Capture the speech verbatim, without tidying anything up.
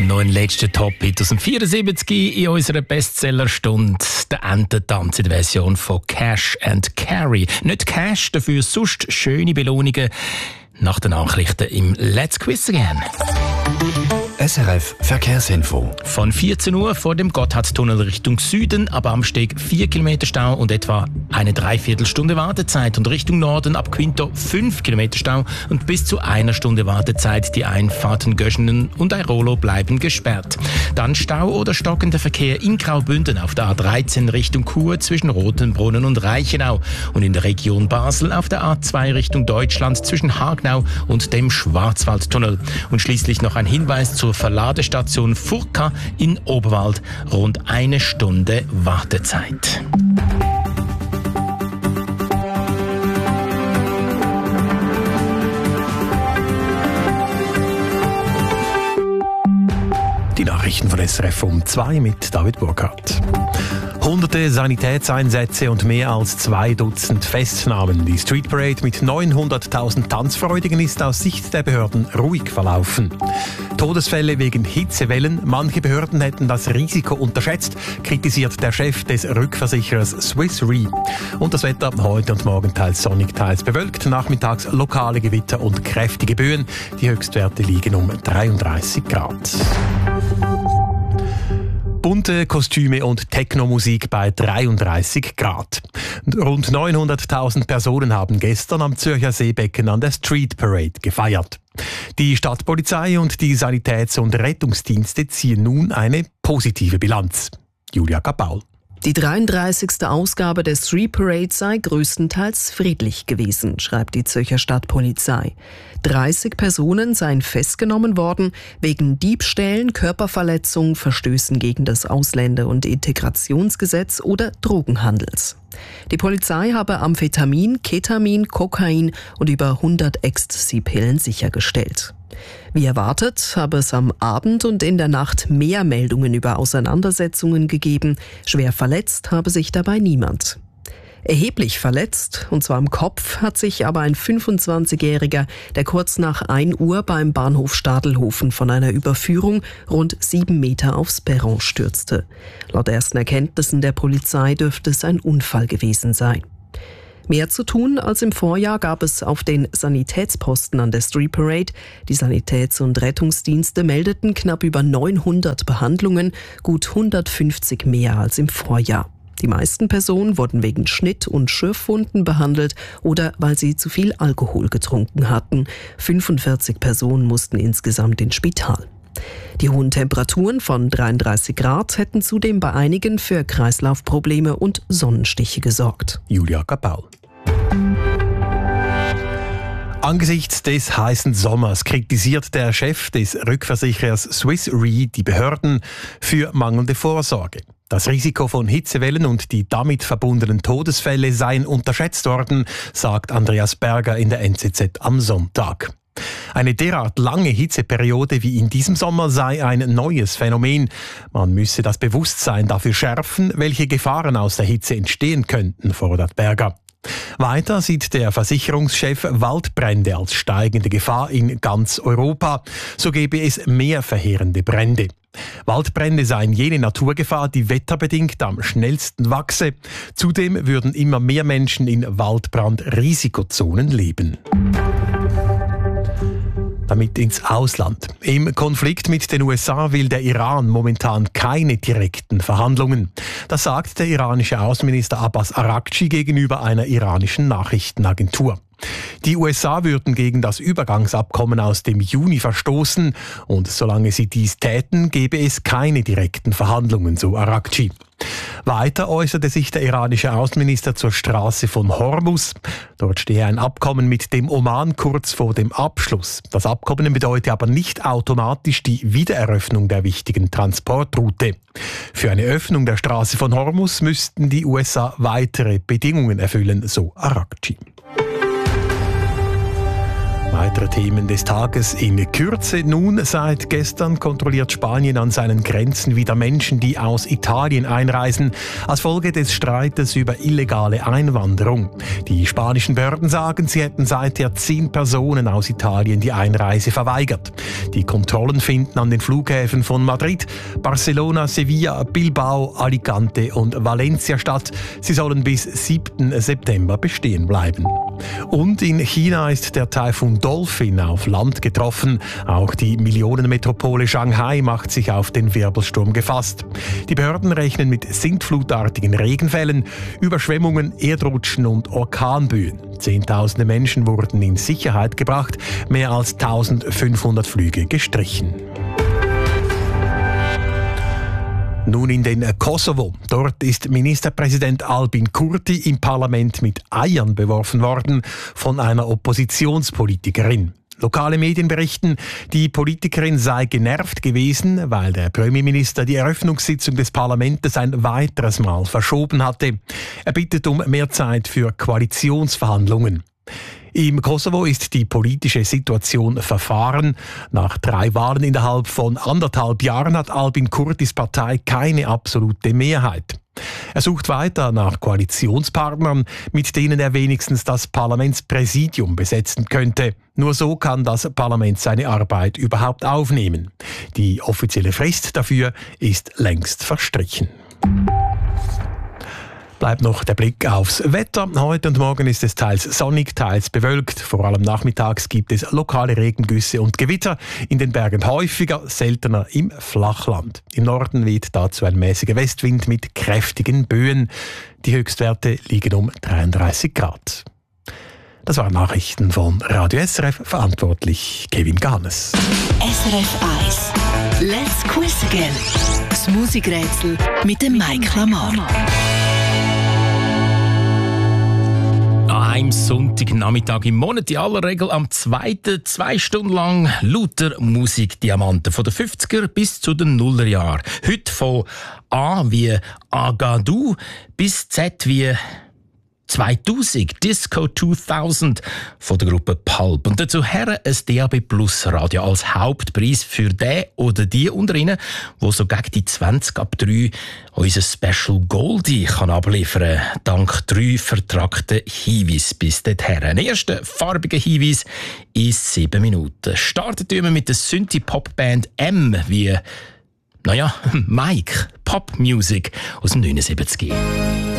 noch ein letzter Top-Hit aus dem vierundsiebzig in unserer Bestsellerstunde. Der Ententanz in der Version von Cash and Carry. Nicht Cash, dafür sonst schöne Belohnungen. Nach den Nachrichten im Let's Quiz Again. S R F Verkehrsinfo. Von vierzehn Uhr vor dem Gotthardtunnel Richtung Süden ab Amsteg vier Kilometer Stau und etwa eine Dreiviertelstunde Wartezeit. Und Richtung Norden ab Quinto fünf Kilometer Stau und bis zu einer Stunde Wartezeit. Die Einfahrten Göschenen und Airolo bleiben gesperrt. Dann Stau oder stockender Verkehr in Graubünden auf der A dreizehn Richtung Chur zwischen Rotenbrunnen und Reichenau. Und in der Region Basel auf der A zwei Richtung Deutschland zwischen Hagnau und dem Schwarzwaldtunnel. Und schließlich noch ein Hinweis zur Verladestation Furka in Oberwald. Rund eine Stunde Wartezeit. Die Nachrichten von S R F um zwei mit David Burkhardt. Hunderte Sanitätseinsätze und mehr als zwei Dutzend Festnahmen. Die Street Parade mit neunhunderttausend Tanzfreudigen ist aus Sicht der Behörden ruhig verlaufen. Todesfälle wegen Hitzewellen. Manche Behörden hätten das Risiko unterschätzt, kritisiert der Chef des Rückversicherers Swiss Re. Und das Wetter heute und morgen teils sonnig, teils bewölkt. Nachmittags lokale Gewitter und kräftige Böen. Die Höchstwerte liegen um dreiunddreißig Grad. Bunte Kostüme und Technomusik bei dreiunddreißig Grad. Rund neunhunderttausend Personen haben gestern am Zürcher Seebecken an der Street Parade gefeiert. Die Stadtpolizei und die Sanitäts- und Rettungsdienste ziehen nun eine positive Bilanz. Julia Kapaul. Die dreiunddreißigste Ausgabe der Street Parade sei größtenteils friedlich gewesen, schreibt die Zürcher Stadtpolizei. dreißig Personen seien festgenommen worden wegen Diebstählen, Körperverletzung, Verstößen gegen das Ausländer- und Integrationsgesetz oder Drogenhandels. Die Polizei habe Amphetamin, Ketamin, Kokain und über hundert Ecstasy-Pillen sichergestellt. Wie erwartet habe es am Abend und in der Nacht mehr Meldungen über Auseinandersetzungen gegeben. Schwer verletzt habe sich dabei niemand. Erheblich verletzt, und zwar am Kopf, hat sich aber ein fünfundzwanzigjähriger, der kurz nach ein Uhr beim Bahnhof Stadelhofen von einer Überführung rund sieben Meter aufs Perron stürzte. Laut ersten Erkenntnissen der Polizei dürfte es ein Unfall gewesen sein. Mehr zu tun als im Vorjahr gab es auf den Sanitätsposten an der Street Parade. Die Sanitäts- und Rettungsdienste meldeten knapp über neunhundert Behandlungen, gut hundertfünfzig mehr als im Vorjahr. Die meisten Personen wurden wegen Schnitt- und Schürfwunden behandelt oder weil sie zu viel Alkohol getrunken hatten. fünfundvierzig Personen mussten insgesamt ins Spital. Die hohen Temperaturen von dreiunddreißig Grad hätten zudem bei einigen für Kreislaufprobleme und Sonnenstiche gesorgt. Julia Kapaul. Angesichts des heißen Sommers kritisiert der Chef des Rückversicherers Swiss Re die Behörden für mangelnde Vorsorge. Das Risiko von Hitzewellen und die damit verbundenen Todesfälle seien unterschätzt worden, sagt Andreas Berger in der N Z Z am Sonntag. Eine derart lange Hitzeperiode wie in diesem Sommer sei ein neues Phänomen. Man müsse das Bewusstsein dafür schärfen, welche Gefahren aus der Hitze entstehen könnten, fordert Berger. Weiter sieht der Versicherungschef Waldbrände als steigende Gefahr in ganz Europa. So gäbe es mehr verheerende Brände. Waldbrände seien jene Naturgefahr, die wetterbedingt am schnellsten wachse. Zudem würden immer mehr Menschen in Waldbrandrisikozonen leben. Damit ins Ausland. Im Konflikt mit den U S A will der Iran momentan keine direkten Verhandlungen. Das sagt der iranische Außenminister Abbas Araghchi gegenüber einer iranischen Nachrichtenagentur. Die U S A würden gegen das Übergangsabkommen aus dem Juni verstoßen und solange sie dies täten, gäbe es keine direkten Verhandlungen, so Araghchi. Weiter äußerte sich der iranische Außenminister zur Straße von Hormuz. Dort stehe ein Abkommen mit dem Oman kurz vor dem Abschluss. Das Abkommen bedeutet aber nicht automatisch die Wiedereröffnung der wichtigen Transportroute. Für eine Öffnung der Straße von Hormuz müssten die U S A weitere Bedingungen erfüllen, so Araghchi. weitere Themen des Tages in Kürze. Nun, seit gestern kontrolliert Spanien an seinen Grenzen wieder Menschen, die aus Italien einreisen, als Folge des Streites über illegale Einwanderung. Die spanischen Behörden sagen, sie hätten seither zehn Personen aus Italien die Einreise verweigert. Die Kontrollen finden an den Flughäfen von Madrid, Barcelona, Sevilla, Bilbao, Alicante und Valencia statt. Sie sollen bis siebten September bestehen bleiben. Und in China ist der Taifun Dolphin auf Land getroffen. Auch die Millionenmetropole Shanghai macht sich auf den Wirbelsturm gefasst. Die Behörden rechnen mit sintflutartigen Regenfällen, Überschwemmungen, Erdrutschen und Orkanböen. Zehntausende Menschen wurden in Sicherheit gebracht, mehr als eintausendfünfhundert Flüge gestrichen. Nun in den Kosovo. Dort ist Ministerpräsident Albin Kurti im Parlament mit Eiern beworfen worden von einer Oppositionspolitikerin. Lokale Medien berichten, die Politikerin sei genervt gewesen, weil der Premierminister die Eröffnungssitzung des Parlaments ein weiteres Mal verschoben hatte. Er bittet um mehr Zeit für Koalitionsverhandlungen. Im Kosovo ist die politische Situation verfahren. Nach drei Wahlen innerhalb von anderthalb Jahren hat Albin Kurtis Partei keine absolute Mehrheit. Er sucht weiter nach Koalitionspartnern, mit denen er wenigstens das Parlamentspräsidium besetzen könnte. Nur so kann das Parlament seine Arbeit überhaupt aufnehmen. Die offizielle Frist dafür ist längst verstrichen. Bleibt noch der Blick aufs Wetter. Heute und morgen ist es teils sonnig, teils bewölkt. Vor allem nachmittags gibt es lokale Regengüsse und Gewitter. In den Bergen häufiger, seltener im Flachland. Im Norden weht dazu ein mäßiger Westwind mit kräftigen Böen. Die Höchstwerte liegen um dreiunddreißig Grad. Das waren Nachrichten von Radio S R F, verantwortlich Kevin Garnes. S R F eins. Let's Quiz Again. Das Musikrätsel mit dem Mike Lamar. Am Sonntagnachmittag im Monat, in aller Regel am zweiten, zwei Stunden lang lauter Musikdiamanten von den fünfziger bis zu den Nullerjahren. Heute von A wie Agadou bis Z wie zweitausend, Disco zweitausend von der Gruppe Pulp. Und dazu her ein D A B Plus Radio als Hauptpreis für den oder die unter Ihnen, die so gegen die zwanzig ab drei unser Special Goldie kann abliefern kann, dank drei vertragten Hinweisen bis dorthin. Ein erster farbiger Hinweis in sieben Minuten. Startet wir mit der Synthie-Pop-Band M wie, naja, Mike, Pop-Music aus dem neunundsiebzig.